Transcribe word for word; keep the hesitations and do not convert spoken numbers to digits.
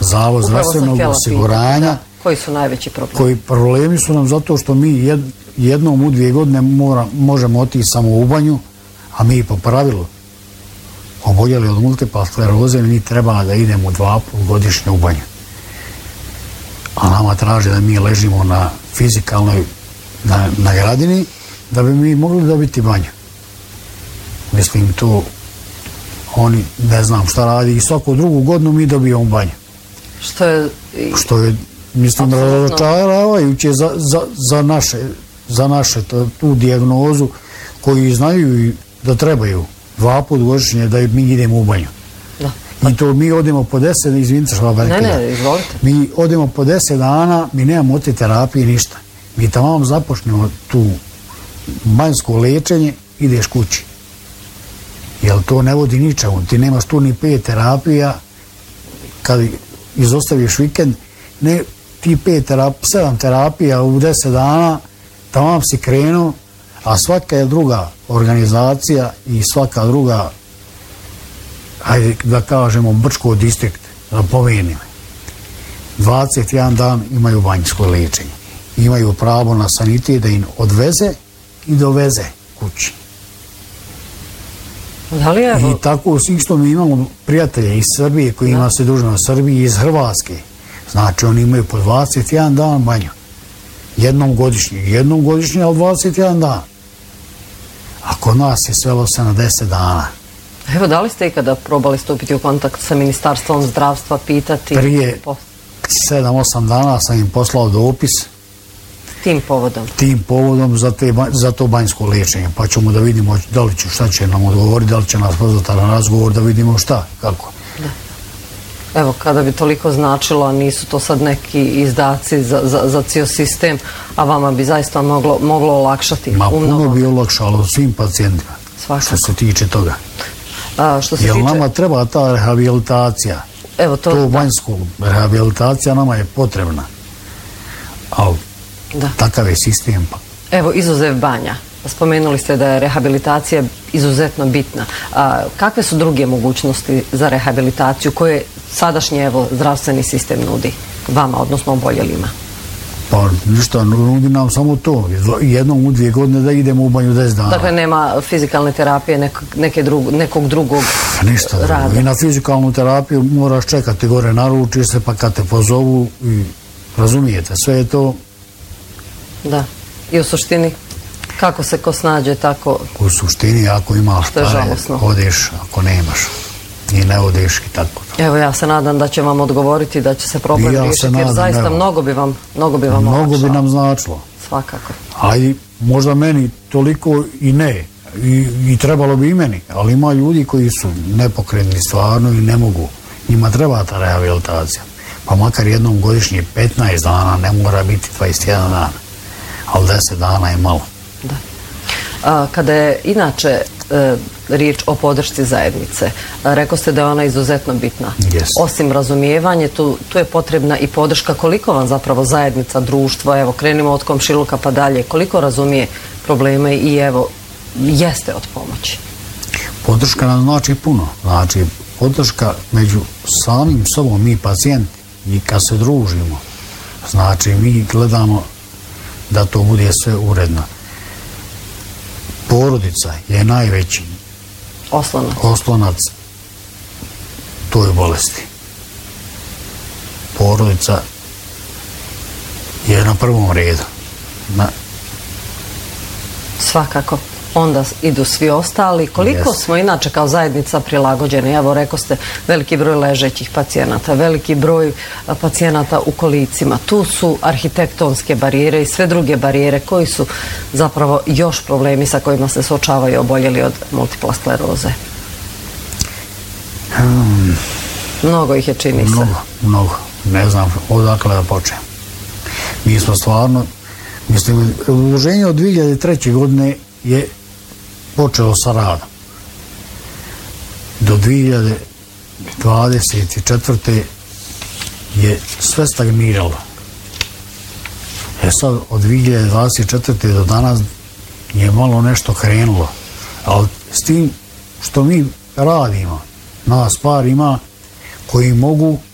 Zavod zdravstvenog osiguranja. Koji su najveći problemi? Koji problemi su nam zato što mi jed, jednom u dvije godine mora, možemo otići samo u banju, a mi po pravilu oboljeli od multiple skleroze, mi treba da idemo dva put godišnje u banju. A nama traže da mi ležimo na fizikalnoj na, na gradini da bi mi mogli dobiti banju. Mislim, to oni ne znam šta radi i svaku drugu godinu mi dobijemo banju. Što je... Što je, mislim, razočaravajuće za, za, za naše, za naše to, tu dijagnozu koji znaju da trebaju dva put godišnje da mi idemo u banju. Da. I to mi odemo po deset, izvinite što vam Ne, ne, izvolite. Mi odemo po deset dana, mi nemamo te terapije, ništa. Mi tamo započnemo tu banjsko lečenje, ideš kući. Jer to ne vodi ničemu. Ti nemaš tu ni pet terapija, kad izostaviš vikend, ne, ti pet terapija, sedam terapija u deset dana, tamo si krenuo, a svaka je druga organizacija i svaka druga, hajde da kažemo, Brčko distrikt, da pomenim, dvadeset jedan dan imaju banjsko lečenje. Imaju pravo na sanitet da im odveze i doveze kući. Da li je... I tako isto mi imamo prijatelje iz Srbije koji ima se dužno u Srbiji, iz Hrvatske. Znači oni imaju po dvadeset jedan dan banju. Jednom godišnje. Jednom godišnje, ali dvadeset jedan dan. A kod nas je svelo se na deset dana. Evo, da li ste ikada probali stupiti u kontakt sa Ministarstvom zdravstva, pitati... Prije sedam osam dana sam im poslao dopis. Tim povodom? Tim povodom za, te, za to banjsko liječenje. Pa ćemo da vidimo da li će, šta će nam odgovoriti, da li će nas pozvati na razgovor, da vidimo šta, kako. Da. Evo, kada bi toliko značilo, a nisu to sad neki izdaci za, za, za cijel sistem, a vama bi zaista moglo, moglo olakšati. Ma puno bi olakšalo svim pacijentima. Svakako. Što se tiče toga. A, što se Jer tiče... nama treba ta rehabilitacija. Evo to... To banjsko rehabilitacija nama je potrebna. Ali da. Takav je sistem. Pa. Evo, izuzev banja. Spomenuli ste da je rehabilitacija izuzetno bitna. A, kakve su druge mogućnosti za rehabilitaciju koje sadašnji evo, zdravstveni sistem nudi vama, odnosno oboljelima? Pa ništa, nudi nam samo to. Jednom u dvije godine da idemo u banju deset dana. Dakle, nema fizikalne terapije, nek, neke drug, nekog drugog ništa rada? I na fizikalnu terapiju moraš čekati gore, naručiš se, pa kad te pozovu i razumijete, sve je to... Da. I u suštini, kako se ko snađe, tako... U suštini, ako imaš pare, odeš, ako nemaš. I ne odeš i tako. Evo, ja se nadam da će vam odgovoriti, da će se problem ja riješiti, nadam, jer zaista evo. mnogo bi vam mnogo bi vam Mnogo olakšalo. bi nam značilo. Svakako. Ajde, možda meni toliko i ne. I, i trebalo bi i meni. Ali ima ljudi koji su nepokretni stvarno i ne mogu. Njima treba ta rehabilitacija. Pa makar jednom godišnje petnaest dana, ne mora biti dvadeset jedan dan. Ali deset dana je malo. Da. A, kada je inače e, riječ o podršci zajednice, a, rekao ste da je ona izuzetno bitna. Yes. Osim razumijevanja, tu, tu je potrebna i podrška. Koliko vam zapravo zajednica, društvo, evo krenimo od komšiluka pa dalje, koliko razumije probleme i evo jeste od pomoći? Podrška nam znači puno. Znači podrška među samim sobom, mi pacijenti, i kad se družimo. Znači mi gledamo da to bude sve uredno. Porodica je najveći oslonac, oslonac toj bolesti. Porodica je na prvom redu. Na... Svakako. Onda idu svi ostali. Koliko yes. smo inače kao zajednica prilagođeni? Evo, rekao ste, veliki broj ležećih pacijenata, veliki broj pacijenata u kolicima. Tu su arhitektonske barijere i sve druge barijere koji su zapravo još problemi sa kojima se suočavaju oboljeli od multipla skleroze. Hmm. Mnogo ih je, čini se. Mnogo, mnogo. Ne znam odakle da počnem. Mi smo stvarno, mislim, udruženje od dvije hiljade treće. godine je počelo sa radom. Do dvije hiljade dvadeset četvrte. je sve stagniralo. E sad, od dvije hiljade dvadeset četvrte. do danas je malo nešto krenulo. Ali s tim što mi radimo, nas par ima koji mogu